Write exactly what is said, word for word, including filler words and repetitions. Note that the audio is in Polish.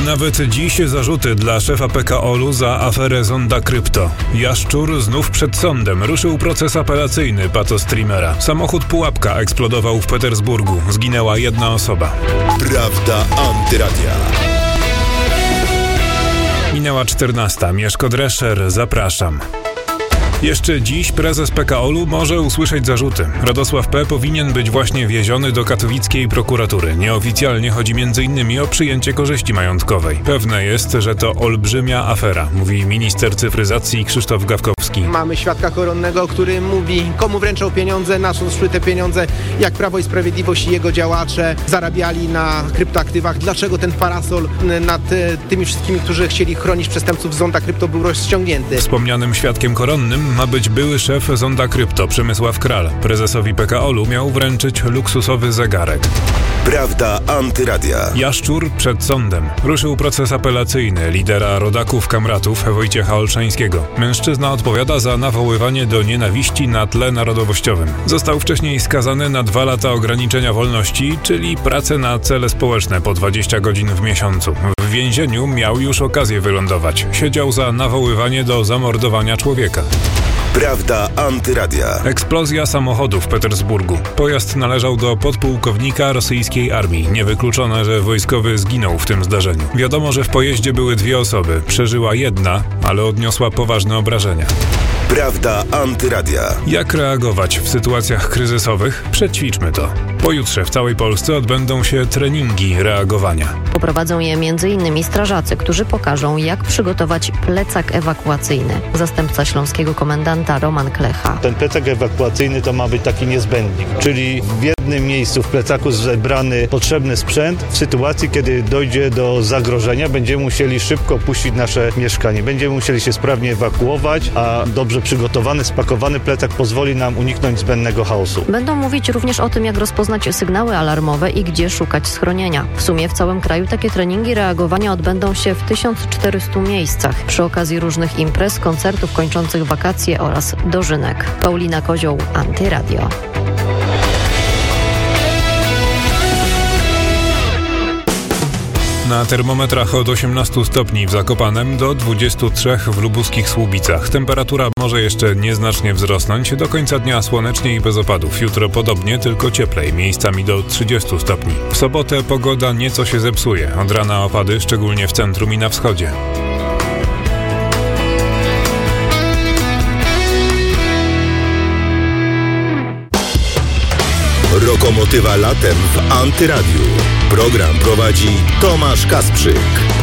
Nawet dziś zarzuty dla szefa P K O L u za aferę Zonda Krypto. Jaszczur znów przed sądem. Ruszył proces apelacyjny patostreamera. Samochód Pułapka eksplodował w Petersburgu. Zginęła jedna osoba. Prawda Antyradia. Minęła czternasta. Mieszko Drescher, zapraszam. Jeszcze dziś prezes P K O L u może usłyszeć zarzuty. Radosław P. powinien być właśnie wieziony do katowickiej prokuratury. Nieoficjalnie chodzi między innymi o przyjęcie korzyści majątkowej. Pewne jest, że to olbrzymia afera, mówi minister cyfryzacji Krzysztof Gawkowski. Mamy świadka koronnego, który mówi, komu wręczał pieniądze, na co szły te pieniądze, jak Prawo i Sprawiedliwość i jego działacze zarabiali na kryptoaktywach, dlaczego ten parasol nad tymi wszystkimi, którzy chcieli chronić przestępców Zonda Krypto, był rozciągnięty. Wspomnianym świadkiem koronnym ma być były szef Zonda Krypto Przemysław Kral. Prezesowi P K O L u miał wręczyć luksusowy zegarek. Prawda Antyradia. Jaszczur przed sądem. Ruszył proces apelacyjny lidera rodaków Kamratów Wojciecha Olszańskiego. Mężczyzna odpowiada za nawoływanie do nienawiści na tle narodowościowym. Został wcześniej skazany na dwa lata ograniczenia wolności, czyli pracę na cele społeczne po dwadzieścia godzin w miesiącu. W więzieniu miał już okazję wylądować. Siedział za nawoływanie do zamordowania człowieka. Prawda Antyradia. Eksplozja samochodu w Petersburgu. Pojazd należał do podpułkownika rosyjskiej armii. Niewykluczone, że wojskowy zginął w tym zdarzeniu. Wiadomo, że w pojeździe były dwie osoby. Przeżyła jedna, ale odniosła poważne obrażenia. Prawda Antyradia. Jak reagować w sytuacjach kryzysowych? Przećwiczmy to. Pojutrze w całej Polsce odbędą się treningi reagowania. Poprowadzą je między innymi strażacy, którzy pokażą, jak przygotować plecak ewakuacyjny. Zastępca śląskiego komendanta Roman Klecha. Ten plecak ewakuacyjny to ma być taki niezbędnik, czyli w jednym miejscu w plecaku zebrany potrzebny sprzęt. W sytuacji, kiedy dojdzie do zagrożenia, będziemy musieli szybko opuścić nasze mieszkanie. Będziemy musieli się sprawnie ewakuować, a dobrze przygotowany, spakowany plecak pozwoli nam uniknąć zbędnego chaosu. Będą mówić również o tym, jak rozpoznać sygnały alarmowe i gdzie szukać schronienia. W sumie w całym kraju takie treningi reagowania odbędą się w tysiąc czterystu miejscach przy okazji różnych imprez, koncertów kończących wakacje oraz dożynek. Paulina Kozioł, Antyradio. Na termometrach od osiemnastu stopni w Zakopanem do dwudziestu trzech w lubuskich Słubicach. Temperatura może jeszcze nieznacznie wzrosnąć. Do końca dnia słonecznie i bez opadów. Jutro podobnie, tylko cieplej, miejscami do trzydziestu stopni. W sobotę pogoda nieco się zepsuje. Od rana opady, szczególnie w centrum i na wschodzie. Lokomotywa latem w Antyradiu. Program prowadzi Tomasz Kasprzyk.